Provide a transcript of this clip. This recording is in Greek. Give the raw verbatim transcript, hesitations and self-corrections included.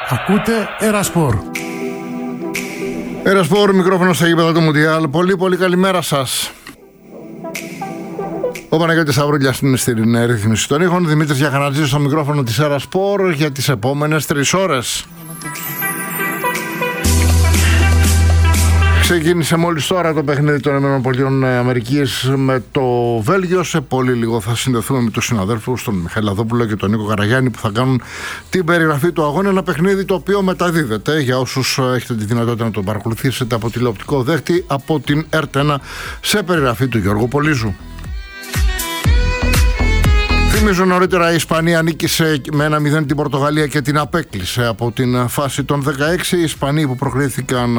Ακούτε Ερασπορ. Ερασπορ, μικρόφωνο στα γήπεδα του Μουντιάλ. Πολύ πολύ καλημέρα σας. Ο Παναγιώτης Σταυρούλιας στην, στην ρύθμιση των ήχων. Δημήτρης Γιαχανατζής στο μικρόφωνο της Ερασπορ για τις επόμενες τρεις ώρες. Ξεκίνησε μόλις τώρα το παιχνίδι των ΗΠΑ με το Βέλγιο. Σε πολύ λίγο θα συνδεθούμε με τους συναδέλφους, τον Μιχαηλαδόπουλο και τον Νίκο Καραγιάννη, που θα κάνουν την περιγραφή του αγώνα. Ένα παιχνίδι το οποίο μεταδίδεται για όσους έχετε τη δυνατότητα να το παρακολουθήσετε από τηλεοπτικό δέχτη από την ΕΡΤ ένα σε περιγραφή του Γιώργου Πολύζου. Θυμίζω νωρίτερα η Ισπανία νίκησε με ένα μηδέν την Πορτογαλία και την απέκλεισε από την φάση των δεκαέξι. Οι Ισπανοί που προκρίθηκαν